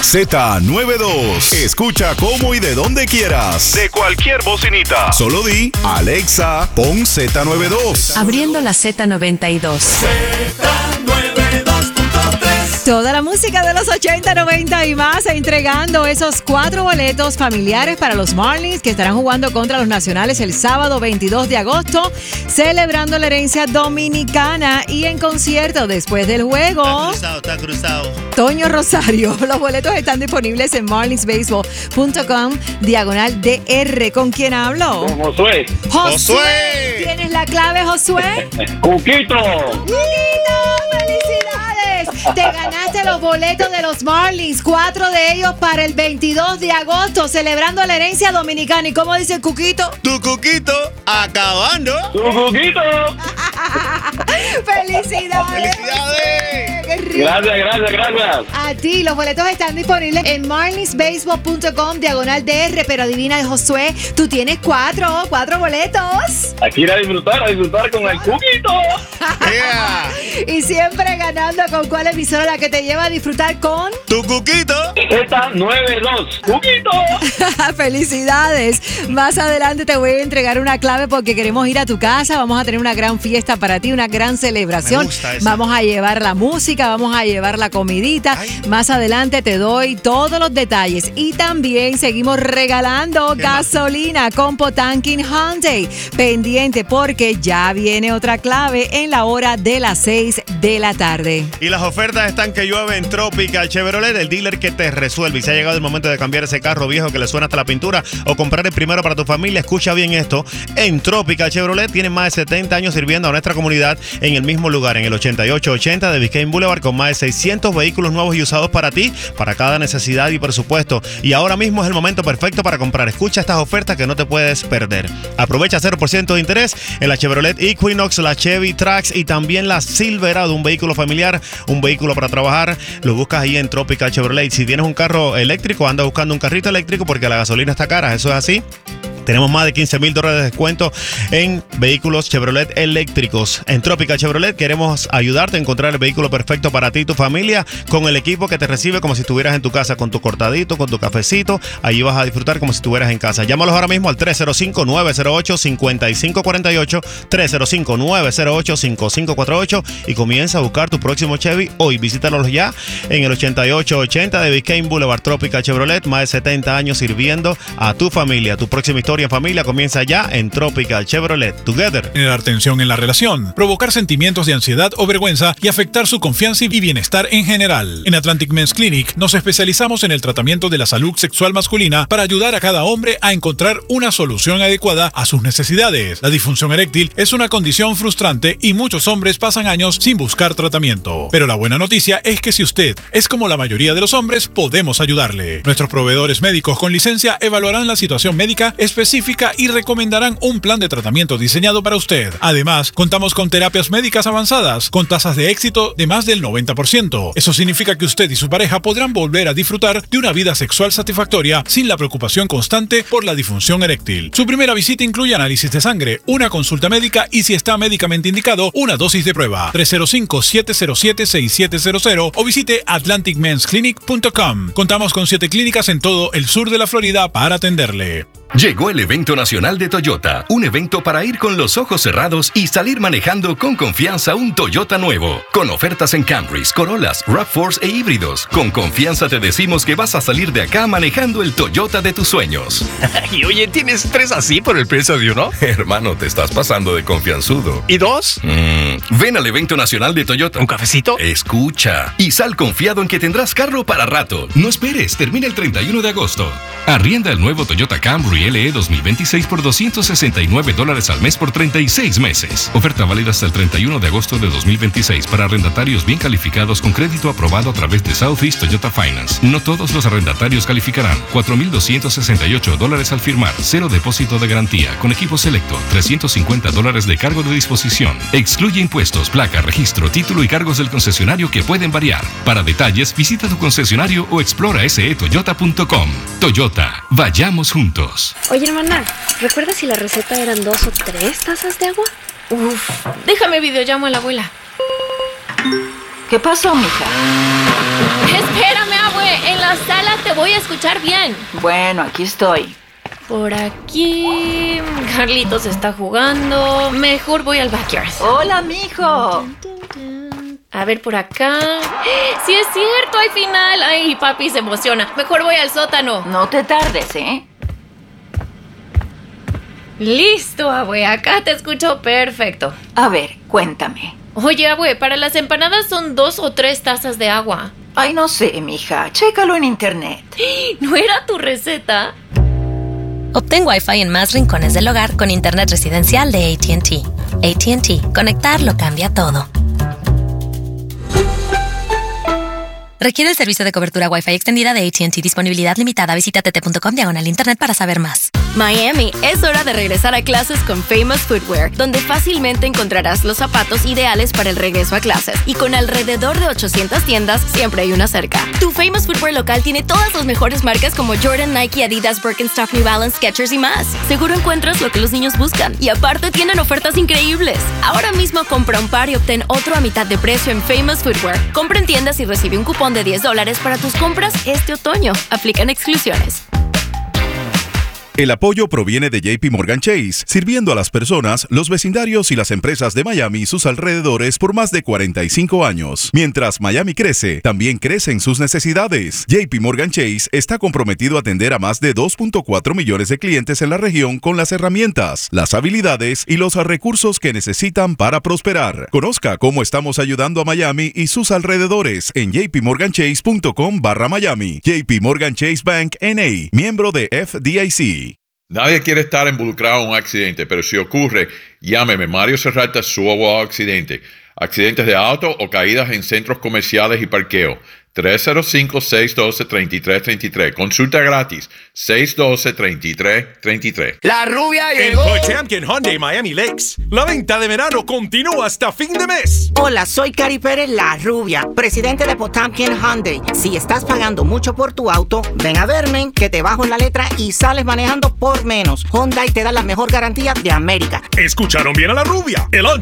Z92. Escucha cómo y de donde quieras. De cualquier bocinita. Solo di, Alexa, pon Z92. Abriendo la Z92. Toda la música de los 80, 90 y más, entregando esos 4 boletos familiares para los Marlins que estarán jugando contra los Nacionales el sábado 22 de agosto, celebrando la herencia dominicana y en concierto después del juego. Está cruzado. Toño Rosario. Los boletos están disponibles en marlinsbaseball.com/DR. ¿Con quién hablo? Con Josué. Josué. ¿Tienes la clave, Josué? Cuquito. ¡Felicidades! Te ganaste los boletos de los Marlins, 4 de ellos para el 22 de agosto, celebrando la herencia dominicana. ¿Y cómo dice el Cuquito? Tu Cuquito acabando. Tu Cuquito. ¡Felicidades! ¡Qué rico! Gracias. A ti, los boletos están disponibles en marlinsbaseball.com/DR. Pero adivina, Josué, tú tienes 4 boletos. Aquí ir a disfrutar con el Cuquito. Yeah. Y siempre ganando. ¿Con cuál emisora la que te lleva a disfrutar con? Tu Cuquito. Z92. Cuquito. ¡Felicidades! Más adelante te voy a entregar una clave porque queremos ir a tu casa. Vamos a tener una gran fiesta para ti, una gran celebración. Me gusta esa. Vamos a llevar la música, vamos a llevar la comidita. Ay. Más adelante te doy todos los detalles. Y también seguimos regalando gasolina con Potanking Hyundai. Pendiente porque ya viene otra clave en la hora de las 6 de la tarde. Y las ofertas están que llueven en Tropical Chevrolet, el dealer que te resuelve. Y se ha llegado el momento de cambiar ese carro viejo que le suena hasta la pintura o comprar el primero para tu familia. Escucha bien esto. En Tropical Chevrolet tienen más de 70 años sirviendo a nuestra comunidad en el mismo lugar, en el 8880 de Biscayne Boulevard, con más de 600 vehículos nuevos y usados para ti, para cada necesidad y presupuesto. Y ahora mismo es el momento perfecto para comprar. Escucha estas ofertas que no te puedes perder. Aprovecha 0% de interés en la Chevrolet Equinox, la Chevy Trax y también la Silverado, un vehículo familiar, un vehículo para trabajar. Lo buscas ahí en Tropical Chevrolet. Si tienes un carro eléctrico, anda buscando un carrito eléctrico porque la gasolina está cara. Eso es así. Tenemos más de $15,000 de descuento en vehículos Chevrolet eléctricos. En Tropical Chevrolet queremos ayudarte a encontrar el vehículo perfecto para ti y tu familia, con el equipo que te recibe como si estuvieras en tu casa, con tu cortadito, con tu cafecito. Allí vas a disfrutar como si estuvieras en casa. Llámalos ahora mismo al 305-908-5548, 305-908-5548 y comienza a buscar tu próximo Chevy hoy. Visítalos ya en el 8880 de Biscayne Boulevard. Tropical Chevrolet, más de 70 años sirviendo a tu familia. Tu próxima historia en familia comienza ya en Tropical Chevrolet. Together. Generar tensión en la relación, provocar sentimientos de ansiedad o vergüenza y afectar su confianza y bienestar en general. En Atlantic Men's Clinic nos especializamos en el tratamiento de la salud sexual masculina para ayudar a cada hombre a encontrar una solución adecuada a sus necesidades. La disfunción eréctil es una condición frustrante y muchos hombres pasan años sin buscar tratamiento. Pero la buena noticia es que si usted es como la mayoría de los hombres, podemos ayudarle. Nuestros proveedores médicos con licencia evaluarán la situación médica específica y recomendarán un plan de tratamiento diseñado para usted. Además, contamos con terapias médicas avanzadas, con tasas de éxito de más del 90%. Eso significa que usted y su pareja podrán volver a disfrutar de una vida sexual satisfactoria sin la preocupación constante por la disfunción eréctil. Su primera visita incluye análisis de sangre, una consulta médica y, si está médicamente indicado, una dosis de prueba. 305-707-6700 o visite atlanticmensclinic.com. Contamos con 7 clínicas en todo el sur de la Florida para atenderle. Llegó el evento nacional de Toyota, un evento para ir con los ojos cerrados y salir manejando con confianza un Toyota nuevo, con ofertas en Camrys, Corollas, RAV4 e híbridos. Con confianza te decimos que vas a salir de acá manejando el Toyota de tus sueños. Y oye, ¿tienes 3 así por el precio de uno? Hermano, te estás pasando de confianzudo. ¿Y 2? Ven al evento nacional de Toyota. ¿Un cafecito? Escucha, y sal confiado en que tendrás carro para rato. No esperes, termina el 31 de agosto. Arrienda el nuevo Toyota Camry LE 2026 por $269 al mes por 36 meses. Oferta válida hasta el 31 de agosto de 2026 para arrendatarios bien calificados con crédito aprobado a través de Southeast Toyota Finance. No todos los arrendatarios calificarán. $4,268 al firmar, 0 depósito de garantía, con equipo selecto, $350 de cargo de disposición. Excluye impuestos, placa, registro, título y cargos del concesionario que pueden variar. Para detalles, visita tu concesionario o explora setoyota.com. Toyota, vayamos juntos. Oye, hermana, ¿recuerdas si la receta eran 2 o 3 tazas de agua? Uf, déjame videollamo a la abuela. ¿Qué pasó, mija? Espérame, abue, en la sala te voy a escuchar bien. Bueno, aquí estoy. Por aquí... Carlitos está jugando. Mejor voy al backyard. Hola, mijo. A ver, por acá... ¡Sí es cierto! ¡Hay final! ¡Ay, papi se emociona! Mejor voy al sótano. No te tardes, ¿eh? Listo, abue. Acá te escucho perfecto. A ver, cuéntame. Oye, abue, para las empanadas son 2 o 3 tazas de agua. Ay, no sé, mija. Chécalo en internet. ¿No era tu receta? Obtén Wi-Fi en más rincones del hogar con internet residencial de AT&T. AT&T. Conectar lo cambia todo. Requiere el servicio de cobertura Wi-Fi extendida de AT&T. Disponibilidad limitada. Visita tt.com/internet para saber más. Miami, es hora de regresar a clases con Famous Footwear, donde fácilmente encontrarás los zapatos ideales para el regreso a clases. Y con alrededor de 800 tiendas, siempre hay una cerca. Tu Famous Footwear local tiene todas las mejores marcas como Jordan, Nike, Adidas, Birkenstock, New Balance, Skechers y más. Seguro encuentras lo que los niños buscan. Y aparte tienen ofertas increíbles. Ahora mismo compra un par y obtén otro a mitad de precio en Famous Footwear. Compra en tiendas y recibe un cupón de $10 para tus compras este otoño. Aplican exclusiones. El apoyo proviene de JP Morgan Chase, sirviendo a las personas, los vecindarios y las empresas de Miami y sus alrededores por más de 45 años. Mientras Miami crece, también crecen sus necesidades. JP Morgan Chase está comprometido a atender a más de 2.4 millones de clientes en la región con las herramientas, las habilidades y los recursos que necesitan para prosperar. Conozca cómo estamos ayudando a Miami y sus alrededores en jpmorganchase.com/Miami. JP Morgan Chase Bank N.A., miembro de FDIC. Nadie quiere estar involucrado en un accidente, pero si ocurre, llámeme. Mario Serrata, su abogado accidente. Accidentes de auto o caídas en centros comerciales y parqueo. 305-612-3333. Consulta gratis. 612-3333. La rubia llegó. En Potamkin Hyundai Miami Lakes. La venta de verano continúa hasta fin de mes. Hola, soy Cari Pérez, la rubia, presidente de Potamkin Hyundai. Si estás pagando mucho por tu auto, ven a verme, que te bajo en la letra y sales manejando por menos. Hyundai te da la mejor garantía de América. ¿Escucharon bien a la rubia? El